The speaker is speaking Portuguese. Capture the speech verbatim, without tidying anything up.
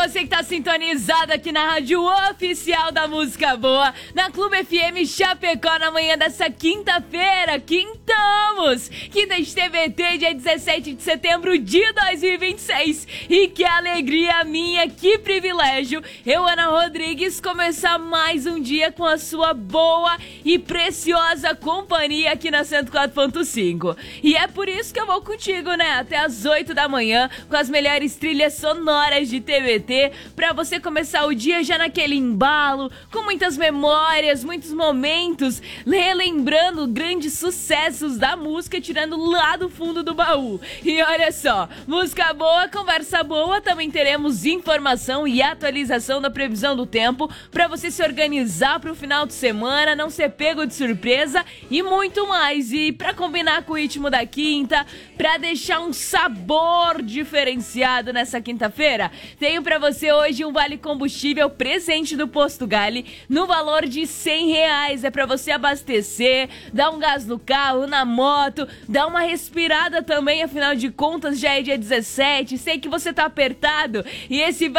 você que tá sintonizado aqui na rádio oficial da Música Boa, na Clube F M Chapecó, na manhã dessa quinta-feira. Quintamos! Quinta de T V T, dia dezessete de setembro de dois mil e vinte e seis. E que alegria minha, que privilégio, eu, Ana Rodrigues, começar mais um dia com a sua boa e preciosa companhia aqui na cento e quatro ponto cinco. E é por isso que eu vou contigo, né? Até as oito da manhã, com as melhores trilhas sonoras de T V T, pra você começar o dia já naquele embalo, com muitas memórias, muitos momentos, relembrando grandes sucessos da música, tirando lá do fundo do baú. E olha só, música boa, conversa boa, também teremos informação e atualização da previsão do tempo, pra você se organizar pro final de semana, não ser pego de surpresa e muito mais. E pra combinar com o ritmo da quinta, pra deixar um sabor diferenciado nessa quinta-feira, tenho pra você hoje um vale combustível presente do Posto Gali no valor de cem reais. É pra você abastecer, dar um gás no carro, na moto, dar uma respirada também, afinal de contas já é dia dezessete, sei que você tá apertado e esse